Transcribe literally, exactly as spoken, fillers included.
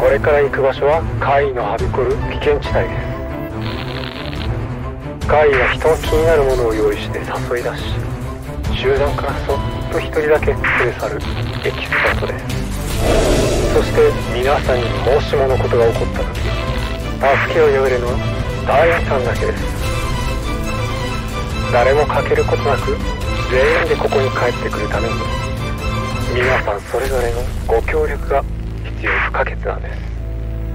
これから行く場所は怪異のはびこる危険地帯です。怪異は人の気になるものを用意して誘い出し、集団からそっと一人だけ連れ去るエキスパートです。そして皆さんにもしものことが起こった時、助けを呼べるのは大イさんだけです。誰も欠けることなく全員でここに帰ってくるために、皆さんそれぞれのご協力が必要不可欠なんです。